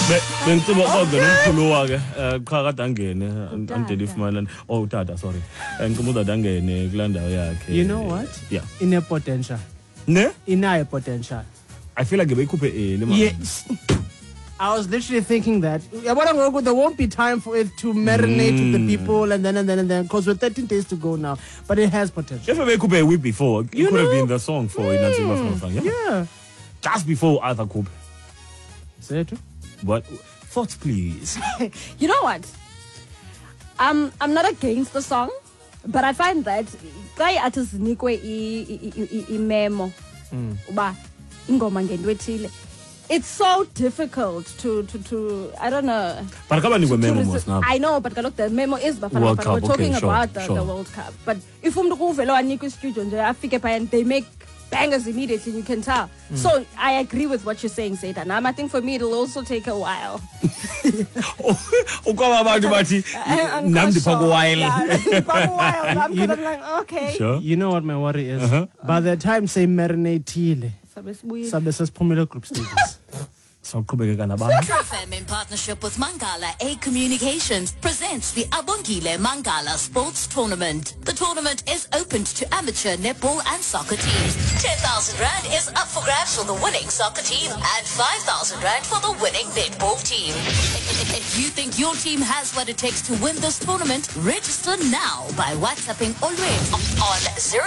Bengicela kodwa nomkhulu wake cha kade angene andelifumana utata sorry ngicela udada angene kulandawo yakhe. You know what? Yeah. Ine potential. Ne? Inayo potential. I feel like beyikhuphe man. Yes. I was literally thinking that there won't be time for it to marinate with the people and then because we're 13 days to go now, but it has potential. If I could a week before, it could have been the song for Inazima from Fang. Yeah. Just before Arthur Coupe. Say it. But thoughts, please. You know what? I'm not against the song, but I find that guy artists nikwe I memo. Uba ingoma ngento ethile. It's so difficult to I don't know. But I know, but look, the memo is Bafana Bafana. We're talking about the World Cup. But if studio and they make bangers immediately, you can tell. So I agree with what you're saying, Satan. I think for me it'll also take a while. I'm like, okay. Sure. You know what my worry is? By the time say marinate Sabe group stages. True FM in partnership with Mangala A Communications presents the Abongile Mangala Sports Tournament. The tournament is open to amateur netball and soccer teams. 10,000 Rand is up for grabs for the winning soccer team and 5,000 Rand for the winning netball team. If you think your team has what it takes to win this tournament, register now by WhatsApping already on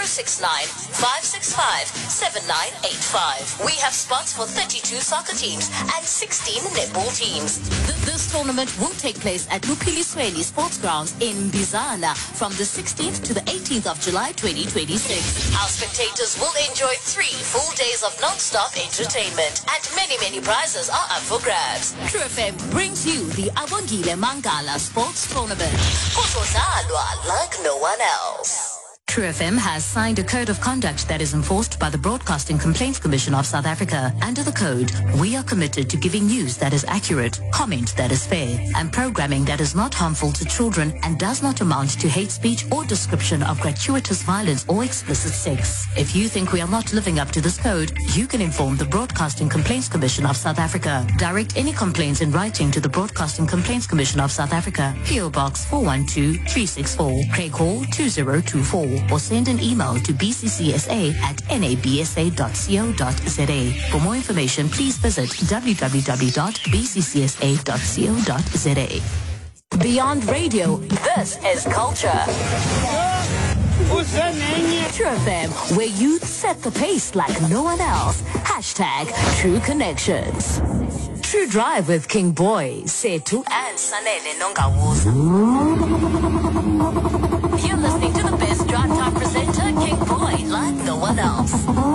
069-565-7985. We have spots for 32 soccer teams and 16 netball teams. This tournament will take place at Lupili Sweli Sports Grounds in Bizana from the 16th to the 18th of July 2026. Our spectators will enjoy 3 full days of non-stop entertainment and many prizes are up for grabs. True FM brings you the Abongile Mangala Sports Tournament. Like no one else. True FM has signed a code of conduct that is enforced by the Broadcasting Complaints Commission of South Africa. Under the code, we are committed to giving news that is accurate, comment that is fair, and programming that is not harmful to children and does not amount to hate speech or description of gratuitous violence or explicit sex. If you think we are not living up to this code, you can inform the Broadcasting Complaints Commission of South Africa. Direct any complaints in writing to the Broadcasting Complaints Commission of South Africa, PO Box 412-364, Craig Hall 2024. Or send an email to bccsa@nabsa.co.za. For more information, please visit www.bccsa.co.za. Beyond radio, this is culture. True FM, where you set the pace like no one else. #True Connections. True Drive with King Boy, Setu and Sanele Nongawuza. You're listening to the best drive time presenter, King Boy, like no one else.